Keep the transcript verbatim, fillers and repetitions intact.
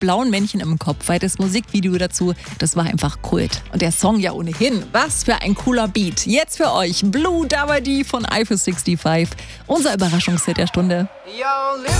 blauen Männchen im Kopf, weil das Musikvideo dazu, das war einfach Kult. Und der Song ja ohnehin. Was für ein cooler Beat. Jetzt für euch Blue Dabadi von Eiffel fünfundsechzig. Unser Überraschungshit der Stunde. Yo,